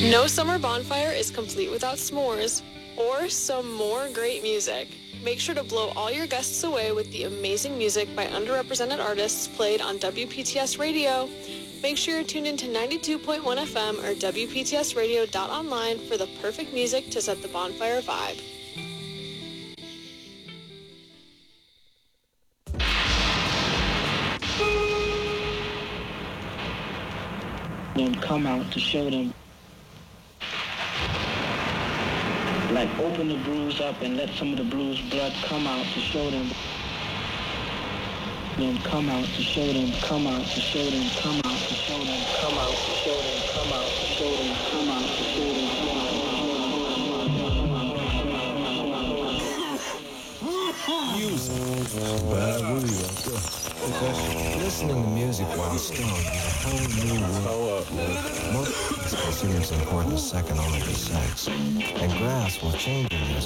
No summer bonfire is complete without s'mores or some more great music. Make sure to blow all your guests away with the amazing music by underrepresented artists played on WPTS Radio. Make sure you're tuned into 92.1 FM or WPTSradio.online for the perfect music to set the bonfire vibe. Them come out to show them. Like open the bruise up and let some of the bruise blood come out to show them. Then come out to show them, come out to show them, come out to show them, come out to show them, come out to show them, come out to show them, come out to music. Bad really listening to music while stoned is a whole new world. Most consider it's important second only to sex. And grass will change your music.